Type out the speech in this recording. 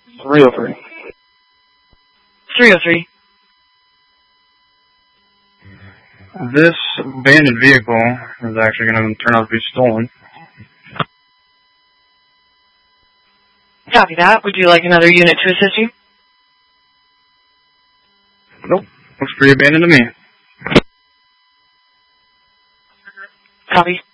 303. 303. This abandoned vehicle is actually going to turn out to be stolen. Copy that. Would you like another unit to assist you? Nope. Looks pretty abandoned to me. Copy.